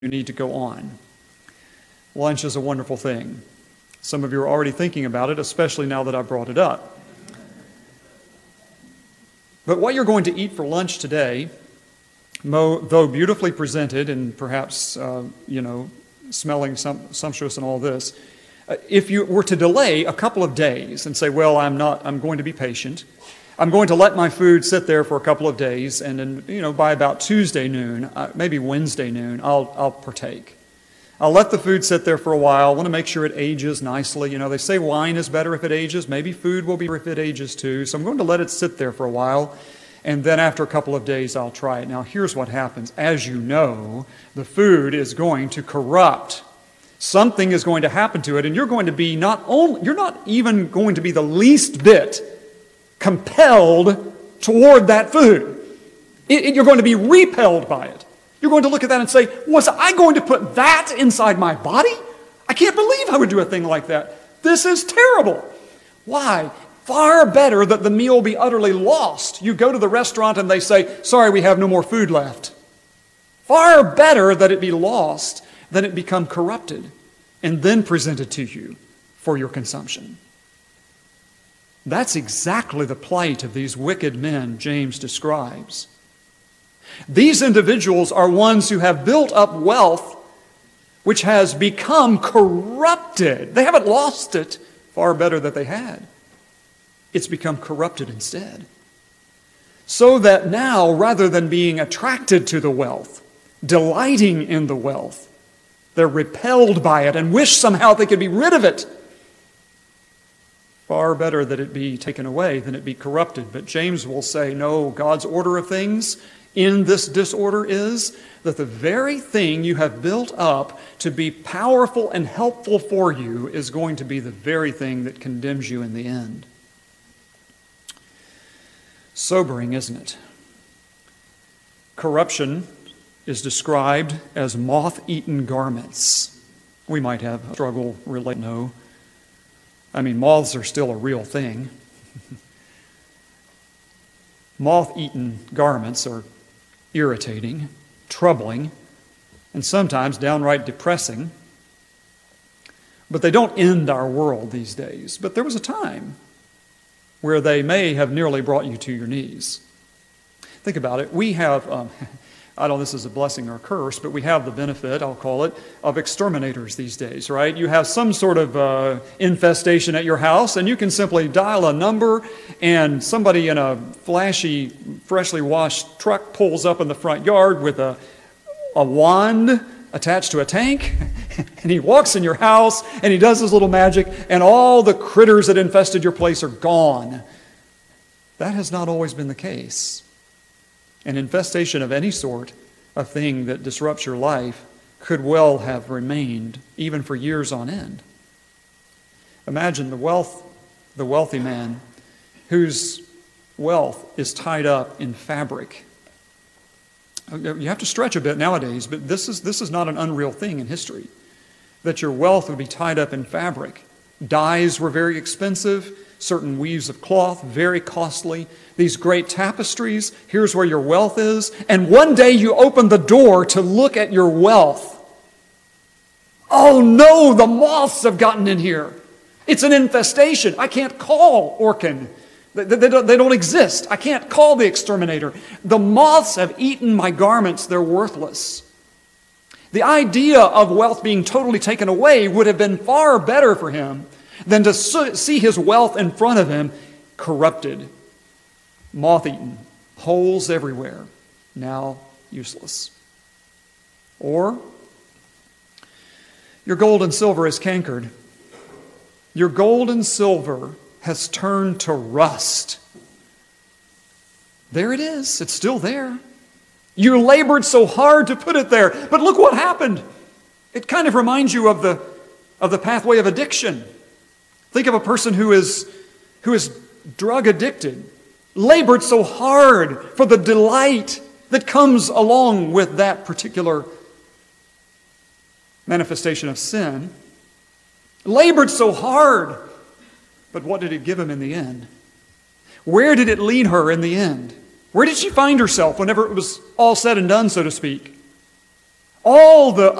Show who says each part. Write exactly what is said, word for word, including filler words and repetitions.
Speaker 1: you need to go on. Lunch is a wonderful thing. Some of you are already thinking about it, especially now that I brought it up. But what you're going to eat for lunch today, though beautifully presented and perhaps, uh, you know, smelling sumptuous and all this, uh, if you were to delay a couple of days and say, well, I'm not, I'm going to be patient. I'm going to let my food sit there for a couple of days, and then, you know, by about Tuesday noon, uh, maybe Wednesday noon, I'll, I'll partake. I'll let the food sit there for a while. I want to make sure it ages nicely. You know, they say wine is better if it ages. Maybe food will be better if it ages too. So I'm going to let it sit there for a while, and then after a couple of days, I'll try it. Now, here's what happens. As you know, the food is going to corrupt. Something is going to happen to it, and you're going to be not only, you're not even going to be the least bit compelled toward that food. It, it, you're going to be repelled by it. You're going to look at that and say, was I going to put that inside my body? I can't believe I would do a thing like that. This is terrible. Why? Far better that the meal be utterly lost. You go to the restaurant and they say, sorry, we have no more food left. Far better that it be lost than it become corrupted and then presented to you for your consumption. That's exactly the plight of these wicked men James describes. These individuals are ones who have built up wealth which has become corrupted. They haven't lost it, far better that they had. It's become corrupted instead. So that now, rather than being attracted to the wealth, delighting in the wealth, they're repelled by it and wish somehow they could be rid of it. Far better that it be taken away than it be corrupted. But James will say, no, God's order of things in this disorder is that the very thing you have built up to be powerful and helpful for you is going to be the very thing that condemns you in the end. Sobering, isn't it? Corruption is described as moth-eaten garments. We might have a struggle related, no. I mean, moths are still a real thing. Moth-eaten garments are irritating, troubling, and sometimes downright depressing. But they don't end our world these days. But there was a time where they may have nearly brought you to your knees. Think about it. We have, um, I don't know if this is a blessing or a curse, but we have the benefit, I'll call it, of exterminators these days, right? You have some sort of uh, infestation at your house, and you can simply dial a number, and somebody in a flashy, freshly washed truck pulls up in the front yard with a, a wand attached to a tank, and he walks in your house, and he does his little magic, and all the critters that infested your place are gone. That has not always been the case. An infestation of any sort, a thing that disrupts your life, could well have remained even for years on end. Imagine the wealth, the wealthy man whose wealth is tied up in fabric. You have to stretch a bit nowadays, but this is, this is not an unreal thing in history, that your wealth would be tied up in fabric. Dyes were very expensive. Certain weaves of cloth, very costly. These great tapestries, here's where your wealth is. And one day you open the door to look at your wealth. Oh no, the moths have gotten in here. It's an infestation. I can't call Orkin. They, they, don't, they don't exist. I can't call the exterminator. The moths have eaten my garments. They're worthless. The idea of wealth being totally taken away would have been far better for him than to see his wealth in front of him corrupted, moth-eaten, holes everywhere, now useless. Or your gold and silver is cankered. Your gold and silver has turned to rust. There it is. It's still there. You labored so hard to put it there, but look what happened. It kind of reminds you of the, of the pathway of addiction. Think of a person who is, who is drug addicted, labored so hard for the delight that comes along with that particular manifestation of sin. Labored so hard, but what did it give him in the end? Where did it lead her in the end? Where did she find herself whenever it was all said and done, so to speak? All the